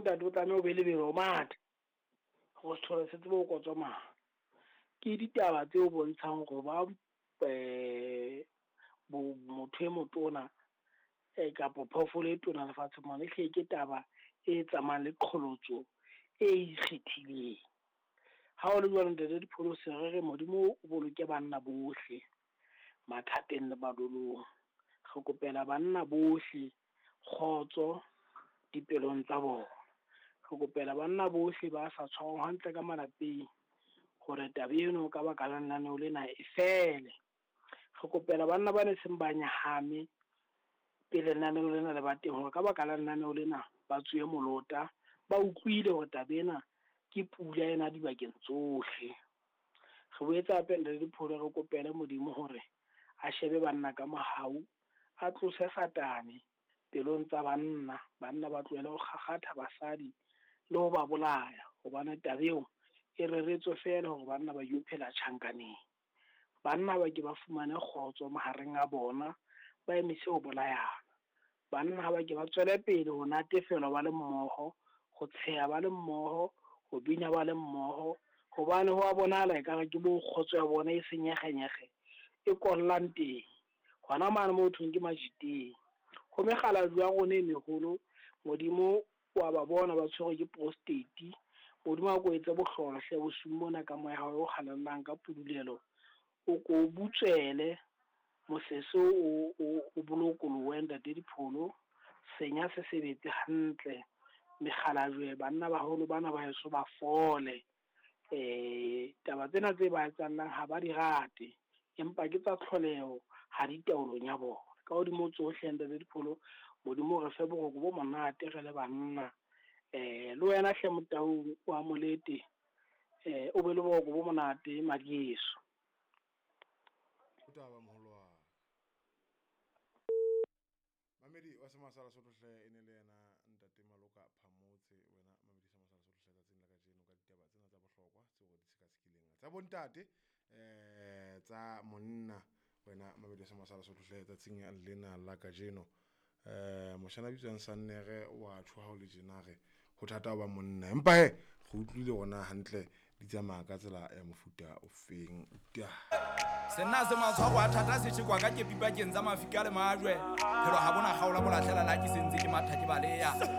ntate o tlameha o be lebelo o mathe go se thole se tsebo go tsoma ke ditaba tse o bontshang go ba motho e motona kapo phofolo e tona lefatshe mona e hle ke taba e tsamayang le qholotso e ikgethileng ha o le jwalo ntate Dipholo se re modimo o boloke banna bohle mathateng le badolong re kopela banna bohle kgotso dipelong tsa bona re kopela banna bohle ba sa tshwarwang hantle ka malapeng gore taba eno ka baka la lenaneo lena e fele re kopela banna ba ne seng ba nyahame pele lenaneo lena le ba teng gore ka baka la lenaneo lena ba tswe molota ba utlwile gore taba ena ke pula ena dibakeng tsohle re boetsa hape le Dipholo re kopela modimo gore a shebe banna ka mohau a tlose satane pelong tsa banna ba tlohele go gagata basadi le go ba bolaya gobane tabeo e reretswe fela gore banna ba yo phela tšhankaneng banna ba ke ba fumane kgotso mahareng a bona ba emise go bolayana banna ba ke ba tswele pele go natefela ba le mmogo go tsheya ba le mmogo go bina ba le mmogo gobane go a bonala ekare ke bo kgotso ya bona e senyeganyege e kollang teng gona mane mo thong ke majiteng go megala jwa gone megolo modimo wa ba bona ba tshwere ke prostate modimo a go etsa bohlolohle bo sumona ka moya ha o kgalallang ka pudulelo o go butswele moseso o bolokolo wenda Dipholo senya se sebetse hantle megala jwe banna baholo bana ba heso ba fole taba tsena tse ba tsallang ha ba di rate empa ke tsa tlholeho ha di taolong ya bona ka godimo tsohle ntate Dipholo modimo re fe boroko bo monate re le banna le wena hle Motaung wa Molete o be le boroko bo monate madieso utaba moholwa Mamedi wa Semasala Sotlhe ene le yena ntate Maloka Phamotse wena Mamedi Semasala Sotlhe ka tsena ka jeno ka ditaba tsena tsa bohlokwa tseo di tshekatshekileng tsa bontate tsa monna wena Mamedi Semasala Sotlhe tsa tsenya lena la ka jeno moshana bitsang Sannere wa tshwa ho le jenare ho thata ba monna empa go utlwile gona hantle di tsamaya ka tsela ya mofuta o feng Sena se matshwao a thata se tshekwa ka ke pipa ke ntsa mafika le majwe phelo ha bona gaola bolatlela la ke sentse ke matha ke baleya